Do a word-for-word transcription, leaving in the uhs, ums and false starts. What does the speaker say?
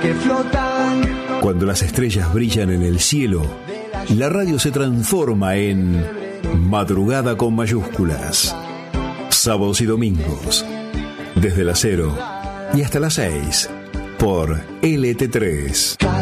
que flotan. Cuando las estrellas brillan en el cielo, la radio se transforma en madrugada con mayúsculas. Sábados y domingos, desde las cero y hasta las seis, por L T tres.